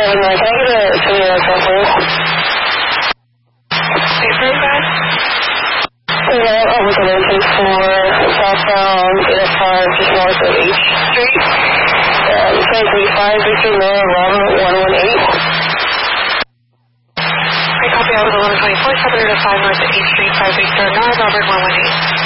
Can I get a 20 cell phone? 845? Yeah, I'm looking for southbound 805, just north of H Street. 2035, Victor Miller, Robert 118. I copy out with 1124, 705 north of H Street, 5 Victor, Nora, Robert 118.